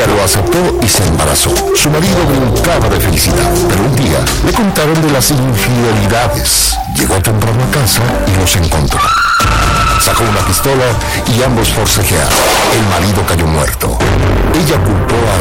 Ella lo aceptó y se embarazó. Su marido brincaba de felicidad, pero un día le contaron de las infidelidades. Llegó temprano a casa y los encontró. Sacó una pistola y ambos forcejearon. El marido cayó muerto. Ella culpó a